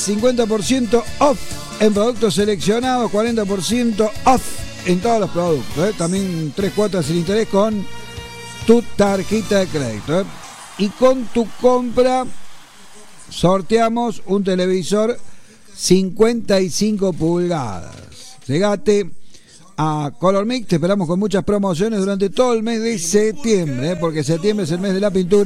50% off en productos seleccionados, 40% off en todos los productos. También 3 cuotas sin interés con tu tarjeta de crédito. Y con tu compra sorteamos un televisor 55 pulgadas. Llegate a Color Mix, te esperamos con muchas promociones durante todo el mes de septiembre, porque septiembre es el mes de la pintura.